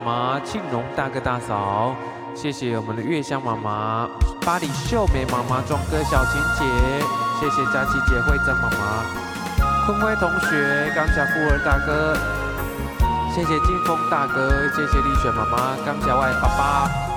妈、庆荣大哥大嫂，谢谢我们的月香妈妈、巴黎秀美妈妈、壮哥小晴姐，谢谢佳琪姐、慧珍妈妈、坤辉同学、刚小富儿大哥，谢谢金峰大哥，谢谢丽雪妈妈、刚小外爸爸。